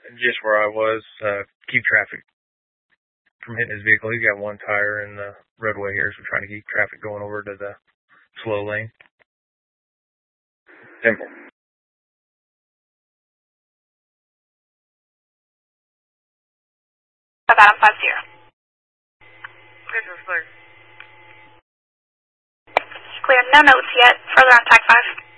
just where I was, keep traffic from hitting his vehicle. He's got one tire in the roadway here, so trying to keep traffic going over to the slow lane. Simple. Adam 50. This is clear. Clear. No notes yet. Further on tag 5.